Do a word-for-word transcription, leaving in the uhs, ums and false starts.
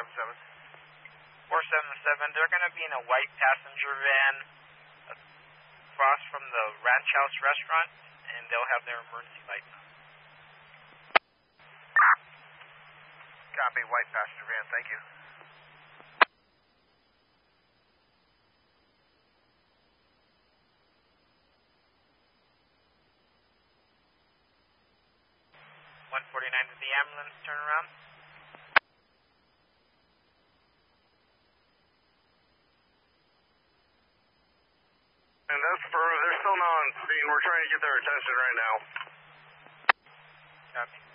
seven seven. four seven seven, they're going to be in a white passenger van across from the Ranch House restaurant, and they'll have their emergency lights on. Copy, white passenger van, thank you. one forty-nine to the ambulance, turn around. And that's for, they're still not on scene. We're trying to get their attention right now. Copy.